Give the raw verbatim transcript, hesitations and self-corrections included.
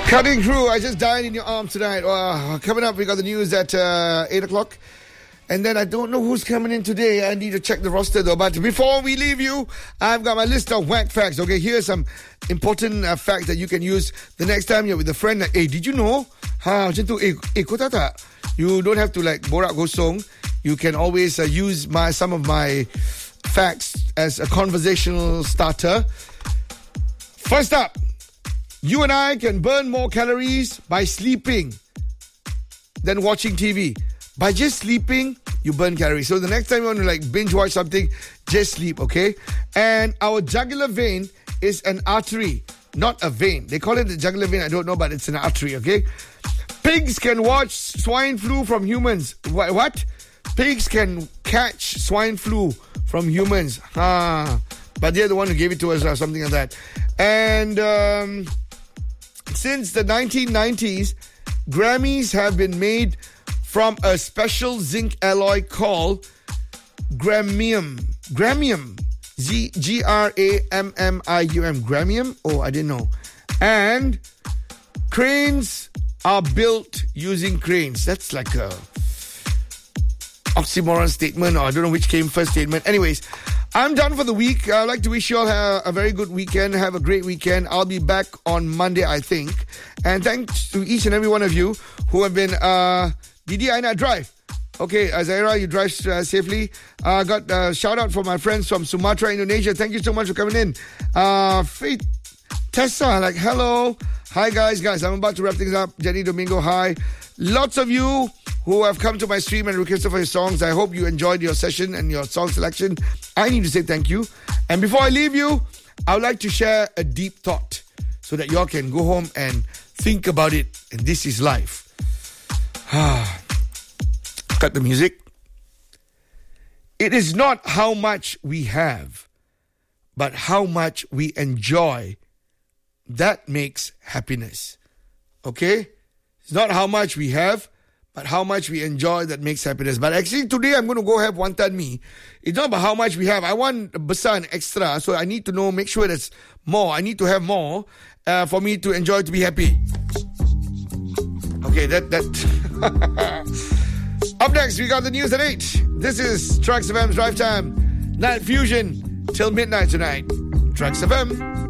Cutting through, I just died in your arms tonight. Uh, coming up, we got the news at uh, eight o'clock. And then I don't know who's coming in today. I need to check the roster though. But before we leave you, I've got my list of whack facts. Okay, here's some important uh, facts that you can use the next time you're with a friend. Like, hey, did you know? Ha, macam tu. Eh, eh, kau tahu tak? You don't have to like borak gosong. You can always uh, use my some of my facts as a conversational starter. First up, you and I can burn more calories by sleeping than watching T V. By just sleeping, you burn calories. So the next time you want to like binge watch something, just sleep, okay? And our jugular vein is an artery, not a vein. They call it the jugular vein, I don't know, but it's an artery, okay? Pigs can watch swine flu from humans. What? what? Pigs can catch swine flu from humans. Ah, but they're the one who gave it to us or something like that. And um, since the nineteen nineties, Grammys have been made from a special zinc alloy called Gramium. Gramium. Z- G R A M M I U M. Gramium? Oh, I didn't know. And cranes are built using cranes. That's like a oxymoron statement, or I don't know which came first statement. Anyways, I'm done for the week. I'd like to wish you all a, a very good weekend. Have a great weekend. I'll be back on Monday, I think. And thanks to each and every one of you who have been... Uh, Didi, I not drive. Okay, uh, Zaira, you drive uh, safely. I uh, got a uh, shout out for my friends from Sumatra, Indonesia. Thank you so much for coming in. Uh, Faith, Tessa, like, hello. Hi, guys. Guys, I'm about to wrap things up. Jenny Domingo, hi. Lots of you who have come to my stream and requested for your songs. I hope you enjoyed your session and your song selection. I need to say thank you. And before I leave you, I would like to share a deep thought so that y'all can go home and think about it. And this is life. Cut the music. It is not how much we have, but how much we enjoy. That makes happiness. Okay? It's not how much we have, but how much we enjoy that makes happiness. But actually today I'm going to go have wonton mee. It's not about how much we have. I want besar and extra, so I need to know, make sure there's more. I need to have more uh, for me to enjoy, to be happy. Okay, that... that Up next, we got the news at eight. This is Trucks F M's Drive Time. Night Fusion till midnight tonight. Trucks F M.